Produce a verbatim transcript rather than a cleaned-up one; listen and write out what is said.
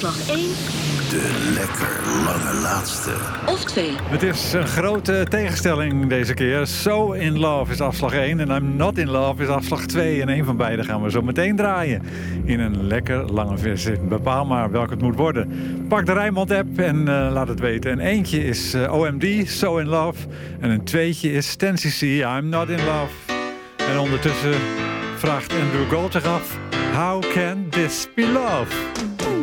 afslag één. De lekker lange laatste. Of twee. Het is een grote tegenstelling deze keer. So in Love is afslag één en I'm Not in Love is afslag twee. En een van beide gaan we zo meteen draaien. In een lekker lange versie. Bepaal maar welke het moet worden. Pak de Rijnmond-app en uh, laat het weten. En eentje is uh, O M D, So in Love. En een tweetje is Stan C C, I'm Not in Love. En ondertussen vraagt Andrew Gold zich af: How can this be love?